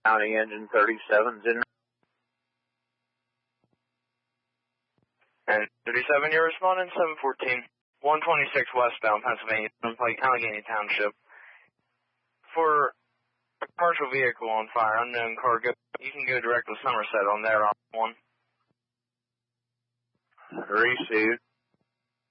County engine 37's in. And 37, you're responding 714, 126 westbound, Pennsylvania, Allegheny Township. For a commercial vehicle on fire, unknown car, you can go direct to Somerset on there on 1. Received.